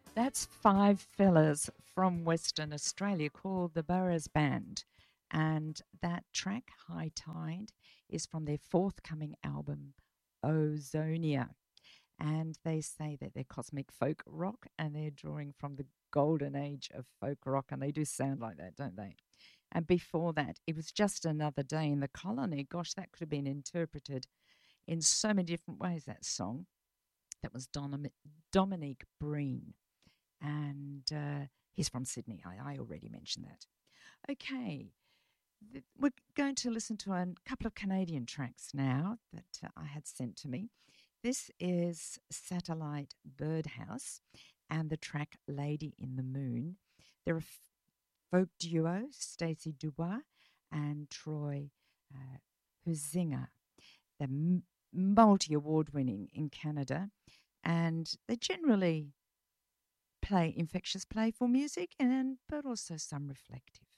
That's five fellas from Western Australia called the Burrows Band. And that track, High Tide, is from their forthcoming album, Ozonia. And they say that they're cosmic folk rock and they're drawing from the golden age of folk rock. And they do sound like that, don't they? And before that, it was just another day in the colony. Gosh, that could have been interpreted in so many different ways, that song. That was Dominique Breen. And he's from Sydney. I already mentioned that. Okay, we're going to listen to a couple of Canadian tracks now that I had sent to me. This is Satellite Birdhouse and the track Lady in the Moon. They're a folk duo, Stacey Dubois and Troy Huizinga. They're multi award winning in Canada and they generally play infectious, playful music, and but also some reflective.